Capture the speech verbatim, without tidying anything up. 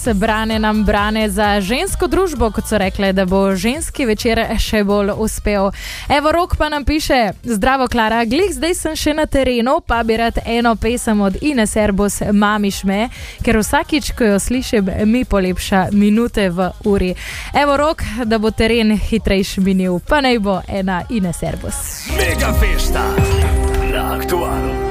brane nam brane za žensko družbo, kot so rekle, da bo ženski večer še bolj uspel. Evo, Rok pa nam piše: zdravo, Klara, glih, zdaj sem še na terenu, pa bi rad eno pesem od Ines Erbos, Mamiš me, ker vsakič, ko jo slišim, mi polepša minute v uri. Evo, Rok, da bo teren hitrejš minil, pa naj bo ena Ines Erbos. Mega fešta na Aktualu.